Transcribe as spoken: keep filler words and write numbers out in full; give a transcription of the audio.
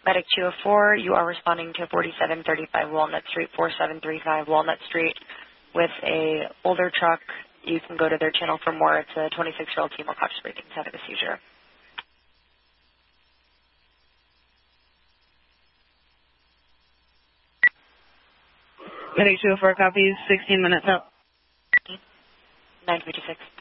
Medic two oh four, you are responding to forty-seven thirty-five Walnut Street, four seven three five Walnut Street with a older truck. You can go to their channel for more. It's a twenty-six-year-old female conscious breathing having a seizure. Medic two oh four copies, sixteen minutes out. nine fifty-six.